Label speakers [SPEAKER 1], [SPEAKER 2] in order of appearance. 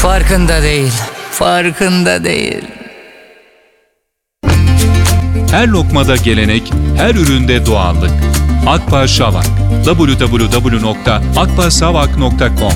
[SPEAKER 1] Farkında değil, farkında değil.
[SPEAKER 2] Her lokmada gelenek, her üründe doğallık. Akbaş Şavak. www.akbaşsavak.com